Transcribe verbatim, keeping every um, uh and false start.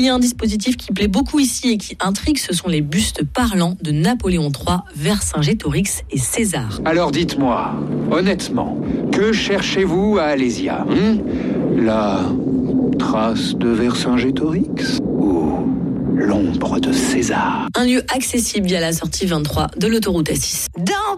y a un dispositif qui plaît beaucoup ici et qui intrigue, ce sont les bustes parlants de Napoléon trois, Vercingétorix et César. Alors dites-moi, honnêtement, que cherchez-vous à Alésia hein? La trace de Vercingétorix ou l'ombre de César? Un lieu accessible via la sortie vingt-trois de l'autoroute A six. Dans